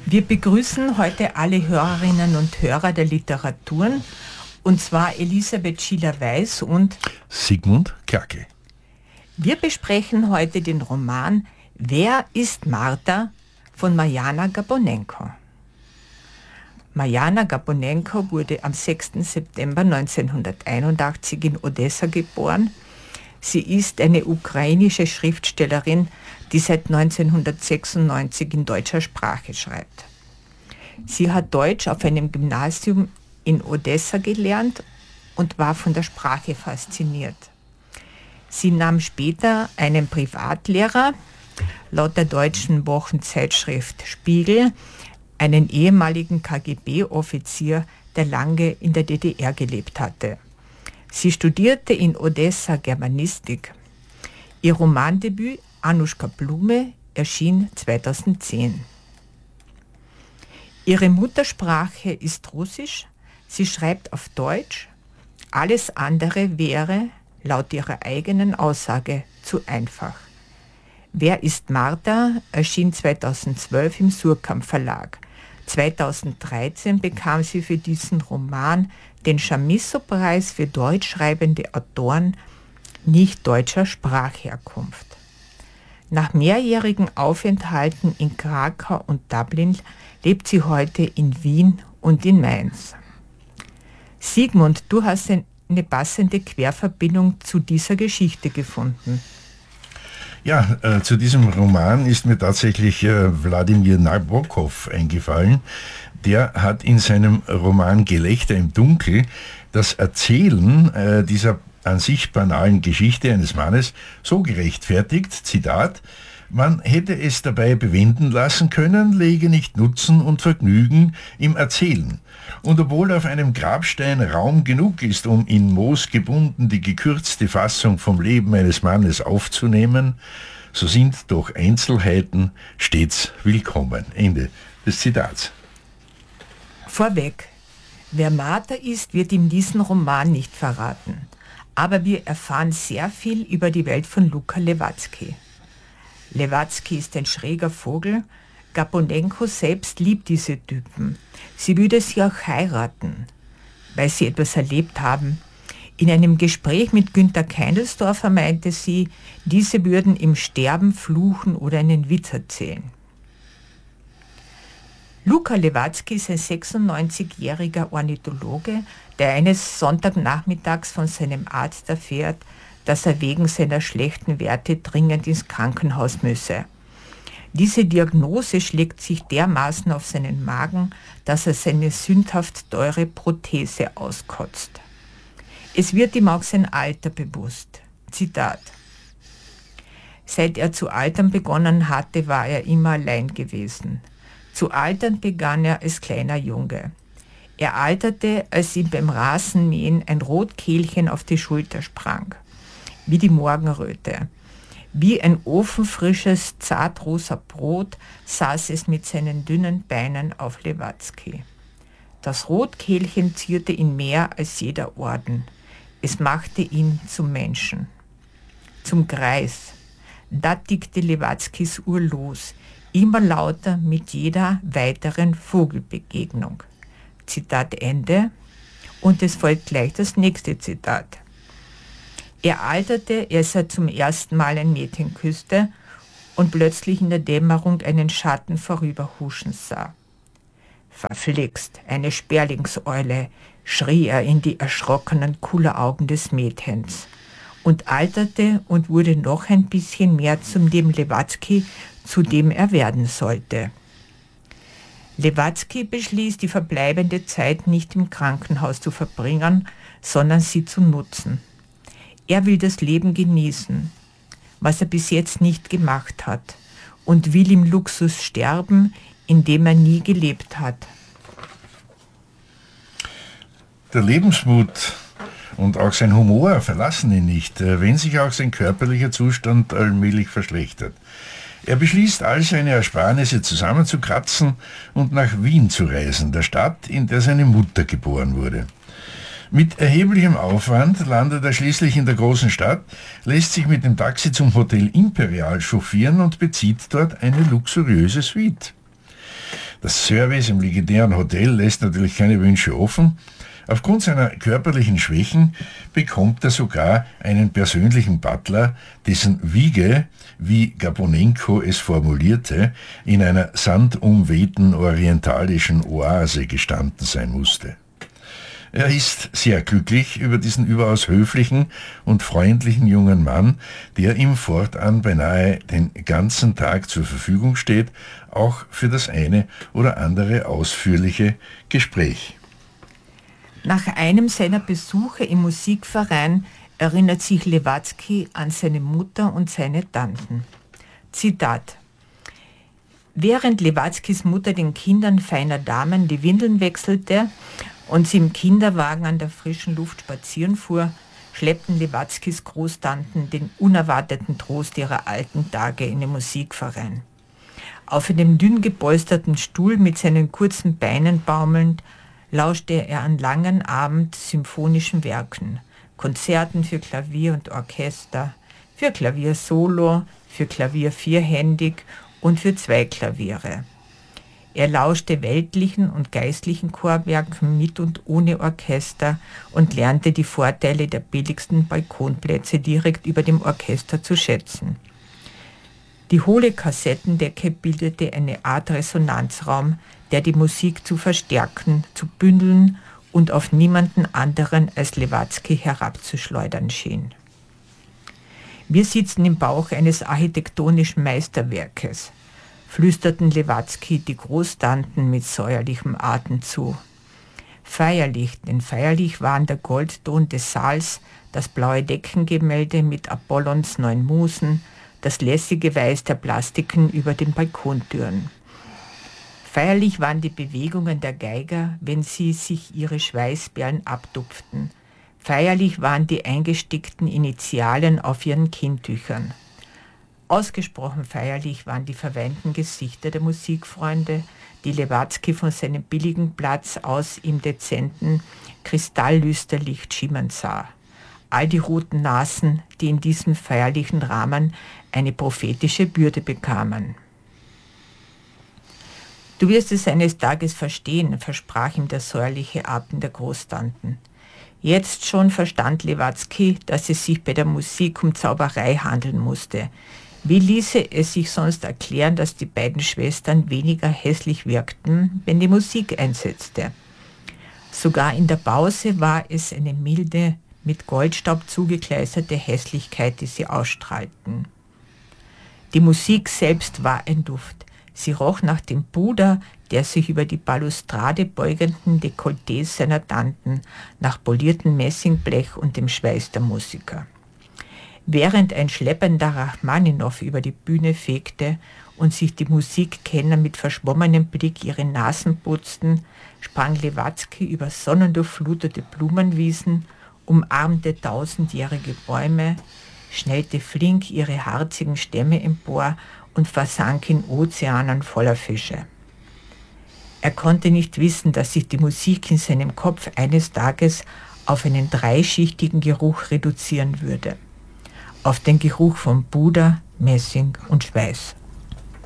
Wir begrüßen heute alle Hörerinnen und Hörer der Literaturen, und zwar Elisabeth Schiller-Weiß und Sigmund Kerkel. Wir besprechen heute den Roman Wer ist Martha von Marjana Gabonenko. Marjana Gabonenko wurde am 6. September 1981 in Odessa geboren. Sie ist eine ukrainische Schriftstellerin, die seit 1996 in deutscher Sprache schreibt. Sie hat Deutsch auf einem Gymnasium in Odessa gelernt und war von der Sprache fasziniert. Sie nahm später einen Privatlehrer, laut der deutschen Wochenzeitschrift Spiegel, einen ehemaligen KGB-Offizier, der lange in der DDR gelebt hatte. Sie studierte in Odessa Germanistik. Ihr Romandebüt Annuschka Blume erschien 2010. Ihre Muttersprache ist Russisch, sie schreibt auf Deutsch. Alles andere wäre, laut ihrer eigenen Aussage, zu einfach. Wer ist Martha erschien 2012 im Surkamp Verlag. 2013 bekam sie für diesen Roman den Chamisso-Preis für deutschschreibende Autoren nicht deutscher Sprachherkunft. Nach mehrjährigen Aufenthalten in Krakau und Dublin lebt sie heute in Wien und in Mainz. Sigmund, du hast eine passende Querverbindung zu dieser Geschichte gefunden. Ja, zu diesem Roman ist mir tatsächlich Wladimir Nabokov eingefallen. Der hat in seinem Roman Gelächter im Dunkel das Erzählen dieser an sich banalen Geschichte eines Mannes so gerechtfertigt, Zitat: Man hätte es dabei bewenden lassen können, läge nicht Nutzen und Vergnügen im Erzählen. Und obwohl auf einem Grabstein Raum genug ist, um in Moos gebunden die gekürzte Fassung vom Leben eines Mannes aufzunehmen, so sind doch Einzelheiten stets willkommen. Ende des Zitats. Vorweg, wer Martha ist, wird in diesem Roman nicht verraten. Aber wir erfahren sehr viel über die Welt von Luka Lewatzki. Lewatzki ist ein schräger Vogel. Gabonenko selbst liebt diese Typen. Sie würde sie auch heiraten, weil sie etwas erlebt haben. In einem Gespräch mit Günter Keindelsdorfer meinte sie, diese würden im Sterben fluchen oder einen Witz erzählen. Luka Lewatzki ist ein 96-jähriger Ornithologe, der eines Sonntagnachmittags von seinem Arzt erfährt, dass er wegen seiner schlechten Werte dringend ins Krankenhaus müsse. Diese Diagnose schlägt sich dermaßen auf seinen Magen, dass er seine sündhaft teure Prothese auskotzt. Es wird ihm auch sein Alter bewusst. Zitat: Seit er zu altern begonnen hatte, war er immer allein gewesen. Zu altern begann er als kleiner Junge. Er alterte, als ihm beim Rasenmähen ein Rotkehlchen auf die Schulter sprang. Wie die Morgenröte. Wie ein ofenfrisches, zartrosa Brot saß es mit seinen dünnen Beinen auf Lewatzki. Das Rotkehlchen zierte ihn mehr als jeder Orden. Es machte ihn zum Menschen. Zum Greis. Da tickte Lewatzkis Uhr los. Immer lauter mit jeder weiteren Vogelbegegnung. Zitat Ende. Und es folgt gleich das nächste Zitat. Er alterte, als er zum ersten Mal ein Mädchen küsste und plötzlich in der Dämmerung einen Schatten vorüberhuschen sah. Verflixt, eine Sperlingseule, schrie er in die erschrockenen Kulleraugen des Mädchens und alterte und wurde noch ein bisschen mehr zum dem Lewatzki, zu dem er werden sollte. Lewatzki beschließt, die verbleibende Zeit nicht im Krankenhaus zu verbringen, sondern sie zu nutzen. Er will das Leben genießen, was er bis jetzt nicht gemacht hat, und will im Luxus sterben, in dem er nie gelebt hat. Der Lebensmut und auch sein Humor verlassen ihn nicht, wenn sich auch sein körperlicher Zustand allmählich verschlechtert. Er beschließt, all seine Ersparnisse zusammenzukratzen und nach Wien zu reisen, der Stadt, in der seine Mutter geboren wurde. Mit erheblichem Aufwand landet er schließlich in der großen Stadt, lässt sich mit dem Taxi zum Hotel Imperial chauffieren und bezieht dort eine luxuriöse Suite. Das Service im legendären Hotel lässt natürlich keine Wünsche offen. Aufgrund seiner körperlichen Schwächen bekommt er sogar einen persönlichen Butler, dessen Wiege, wie Gabonenko es formulierte, in einer sandumwehten orientalischen Oase gestanden sein musste. Er ist sehr glücklich über diesen überaus höflichen und freundlichen jungen Mann, der ihm fortan beinahe den ganzen Tag zur Verfügung steht, auch für das eine oder andere ausführliche Gespräch. Nach einem seiner Besuche im Musikverein erinnert sich Lewatzki an seine Mutter und seine Tanten. Zitat: Während Lewatzkis Mutter den Kindern feiner Damen die Windeln wechselte und sie im Kinderwagen an der frischen Luft spazieren fuhr, schleppten Lewatzkis Großtanten den unerwarteten Trost ihrer alten Tage in den Musikverein. Auf einem dünn gepolsterten Stuhl mit seinen kurzen Beinen baumelnd, lauschte er an langen Abend symphonischen Werken, Konzerten für Klavier und Orchester, für Klavier solo, für Klavier vierhändig und für 2 Klaviere. Er lauschte weltlichen und geistlichen Chorwerken mit und ohne Orchester und lernte die Vorteile der billigsten Balkonplätze direkt über dem Orchester zu schätzen. Die hohle Kassettendecke bildete eine Art Resonanzraum, der die Musik zu verstärken, zu bündeln und auf niemanden anderen als Lewatzki herabzuschleudern schien. Wir sitzen im Bauch eines architektonischen Meisterwerkes, flüsterten Lewatzki die Großtanten mit säuerlichem Atem zu. Feierlich, denn feierlich waren der Goldton des Saals, das blaue Deckengemälde mit Apollons 9 Musen, das lässige Weiß der Plastiken über den Balkontüren. Feierlich waren die Bewegungen der Geiger, wenn sie sich ihre Schweißperlen abtupften. Feierlich waren die eingestickten Initialen auf ihren Kinntüchern. Ausgesprochen feierlich waren die verweinten Gesichter der Musikfreunde, die Lewatzki von seinem billigen Platz aus im dezenten Kristalllüsterlicht schimmern sah. All die roten Nasen, die in diesem feierlichen Rahmen eine prophetische Bürde bekamen. Du wirst es eines Tages verstehen, versprach ihm der säuerliche Atem der Großtanten. Jetzt schon verstand Lewatzki, dass es sich bei der Musik um Zauberei handeln musste. Wie ließe es sich sonst erklären, dass die beiden Schwestern weniger hässlich wirkten, wenn die Musik einsetzte? Sogar in der Pause war es eine milde, mit Goldstaub zugekleisterte Hässlichkeit, die sie ausstrahlten. Die Musik selbst war ein Duft. Sie roch nach dem Puder der sich über die Balustrade beugenden Dekolletés seiner Tanten, nach poliertem Messingblech und dem Schweiß der Musiker. Während ein schleppender Rachmaninow über die Bühne fegte und sich die Musikkenner mit verschwommenem Blick ihre Nasen putzten, sprang Lewatzki über sonnendurchflutete Blumenwiesen, umarmte tausendjährige Bäume, schnellte flink ihre harzigen Stämme empor und versank in Ozeanen voller Fische. Er konnte nicht wissen, dass sich die Musik in seinem Kopf eines Tages auf einen dreischichtigen Geruch reduzieren würde. Auf den Geruch von Puder, Messing und Schweiß.